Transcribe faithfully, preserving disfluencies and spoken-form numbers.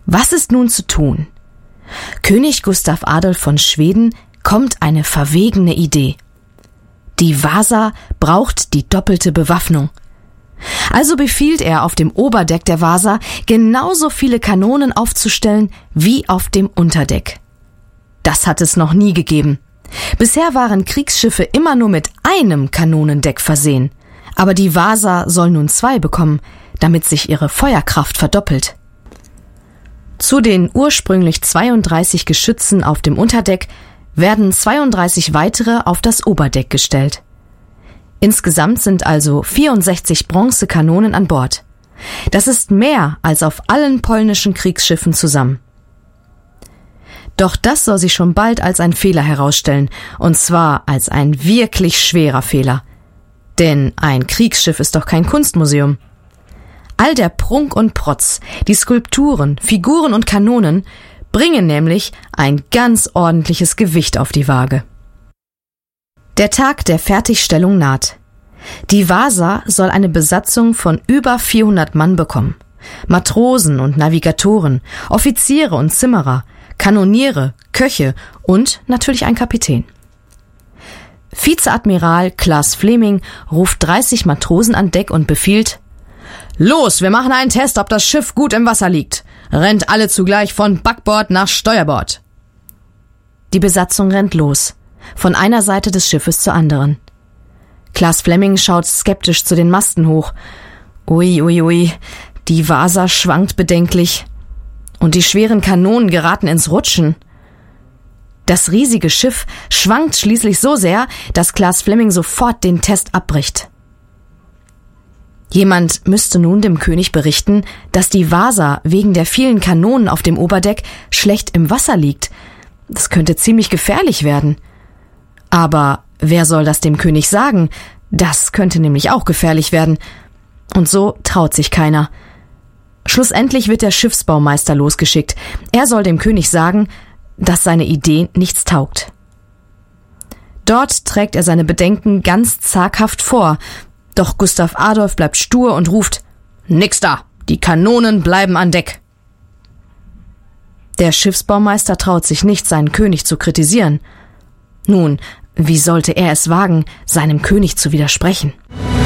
Was ist nun zu tun? König Gustav Adolf von Schweden kommt eine verwegene Idee. Die Vasa braucht die doppelte Bewaffnung. Also befiehlt er, auf dem Oberdeck der Vasa genauso viele Kanonen aufzustellen wie auf dem Unterdeck. Das hat es noch nie gegeben. Bisher waren Kriegsschiffe immer nur mit einem Kanonendeck versehen. Aber die Vasa soll nun zwei bekommen, damit sich ihre Feuerkraft verdoppelt. Zu den ursprünglich zweiunddreißig Geschützen auf dem Unterdeck werden zweiunddreißig weitere auf das Oberdeck gestellt. Insgesamt sind also vierundsechzig Bronzekanonen an Bord. Das ist mehr als auf allen polnischen Kriegsschiffen zusammen. Doch das soll sich schon bald als ein Fehler herausstellen, und zwar als ein wirklich schwerer Fehler. Denn ein Kriegsschiff ist doch kein Kunstmuseum. All der Prunk und Protz, die Skulpturen, Figuren und Kanonen bringen nämlich ein ganz ordentliches Gewicht auf die Waage. Der Tag der Fertigstellung naht. Die Vasa soll eine Besatzung von über vierhundert Mann bekommen. Matrosen und Navigatoren, Offiziere und Zimmerer, Kanoniere, Köche und natürlich ein Kapitän. Vizeadmiral Claes Fleming ruft dreißig Matrosen an Deck und befiehlt: Los, wir machen einen Test, ob das Schiff gut im Wasser liegt. Rennt alle zugleich von Backbord nach Steuerbord. Die Besatzung rennt los, von einer Seite des Schiffes zur anderen. Claes Fleming schaut skeptisch zu den Masten hoch. Ui, ui, ui, die Vasa schwankt bedenklich. Und die schweren Kanonen geraten ins Rutschen. Das riesige Schiff schwankt schließlich so sehr, dass Claes Fleming sofort den Test abbricht. Jemand müsste nun dem König berichten, dass die Vasa wegen der vielen Kanonen auf dem Oberdeck schlecht im Wasser liegt. Das könnte ziemlich gefährlich werden. Aber wer soll das dem König sagen? Das könnte nämlich auch gefährlich werden. Und so traut sich keiner. Schlussendlich wird der Schiffsbaumeister losgeschickt. Er soll dem König sagen, dass seine Idee nichts taugt. Dort trägt er seine Bedenken ganz zaghaft vor, doch Gustav Adolf bleibt stur und ruft: Nix da, die Kanonen bleiben an Deck. Der Schiffsbaumeister traut sich nicht, seinen König zu kritisieren. Nun, wie sollte er es wagen, seinem König zu widersprechen?